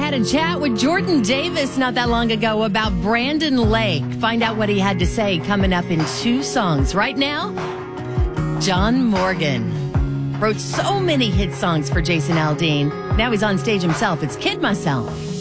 had a chat with Jordan Davis not that long ago about Brandon Lake. Find out what he had to say coming up in 2 songs. Right now, John Morgan wrote so many hit songs for Jason Aldean. Now he's on stage himself. It's Kid Myself.